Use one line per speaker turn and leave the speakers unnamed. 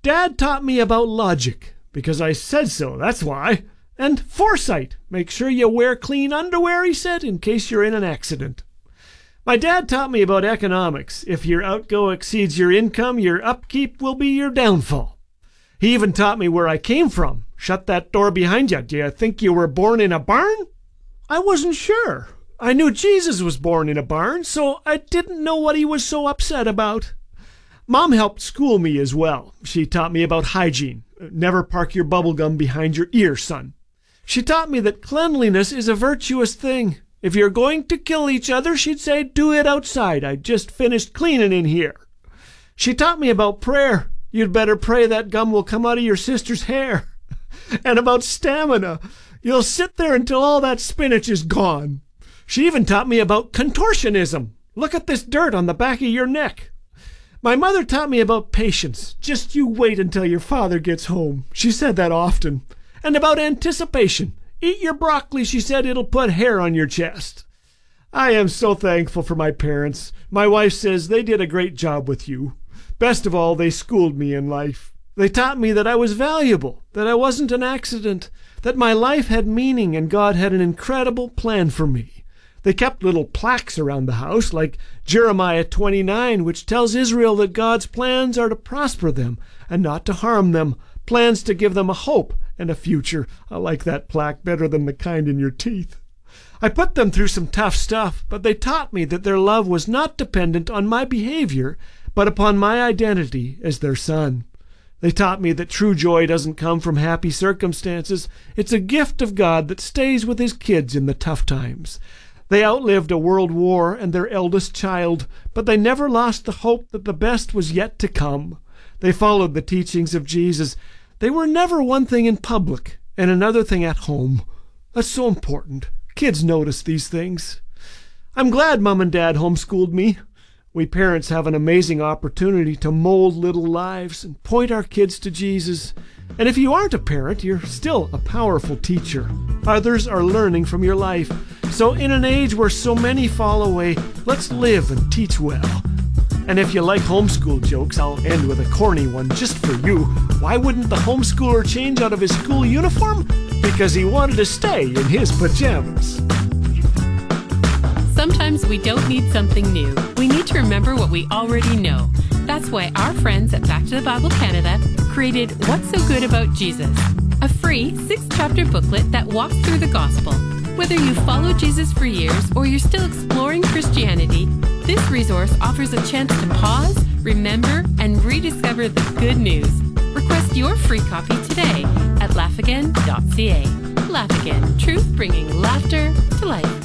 Dad taught me about logic, because I said so, that's why. And foresight. Make sure you wear clean underwear, he said, in case you're in an accident. My dad taught me about economics. If your outgo exceeds your income, your upkeep will be your downfall. He even taught me where I came from. Shut that door behind you. Do you think you were born in a barn? I wasn't sure. I knew Jesus was born in a barn, so I didn't know what he was so upset about. Mom helped school me as well. She taught me about hygiene. Never park your bubble gum behind your ear, son. She taught me that cleanliness is a virtuous thing. If you're going to kill each other, she'd say, do it outside. I just finished cleaning in here. She taught me about prayer. You'd better pray that gum will come out of your sister's hair. And about stamina. You'll sit there until all that spinach is gone. She even taught me about contortionism. Look at this dirt on the back of your neck. My mother taught me about patience. Just you wait until your father gets home. She said that often. And about anticipation. Eat your broccoli, she said, it'll put hair on your chest. I am so thankful for my parents. My wife says they did a great job with you. Best of all, they schooled me in life. They taught me that I was valuable, that I wasn't an accident, that my life had meaning and God had an incredible plan for me. They kept little plaques around the house, like Jeremiah 29, which tells Israel that God's plans are to prosper them and not to harm them, plans to give them a hope and a future. I like that plaque better than the kind in your teeth. I put them through some tough stuff, but they taught me that their love was not dependent on my behavior, but upon my identity as their son. They taught me that true joy doesn't come from happy circumstances. It's a gift of God that stays with his kids in the tough times. They outlived a world war and their eldest child, but they never lost the hope that the best was yet to come. They followed the teachings of Jesus. They were never one thing in public and another thing at home. That's so important. Kids notice these things. I'm glad Mom and Dad homeschooled me. We parents have an amazing opportunity to mold little lives and point our kids to Jesus. And if you aren't a parent, you're still a powerful teacher. Others are learning from your life. So in an age where so many fall away, let's live and teach well. And if you like homeschool jokes, I'll end with a corny one just for you. Why wouldn't the homeschooler change out of his school uniform? Because he wanted to stay in his pajamas.
Sometimes we don't need something new. We need to remember what we already know. That's why our friends at Back to the Bible Canada created What's So Good About Jesus, a free 6-chapter booklet that walks through the gospel. Whether you've followed Jesus for years or you're still exploring Christianity, this resource offers a chance to pause, remember, and rediscover the good news. Request your free copy today at laughagain.ca. Laugh Again, truth bringing laughter to life.